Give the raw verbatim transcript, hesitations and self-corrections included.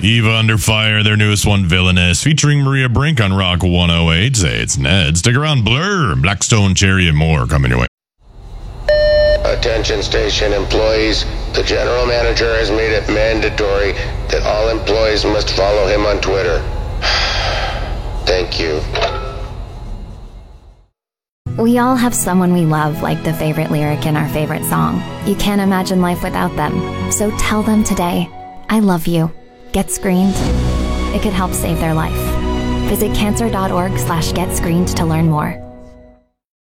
Eva Under Fire, their newest one, Villainous, featuring Maria Brink on Rock one oh eight. Say it's Ned. Stick around, Blur, Blackstone Cherry, and more coming your way. Attention station employees. The general manager has made it mandatory that all employees must follow him on Twitter. Thank you. We all have someone we love, like the favorite lyric in our favorite song. You can't imagine life without them. So tell them today, I love you. Get screened. It could help save their life. Visit cancer dot org slash get screened to learn more.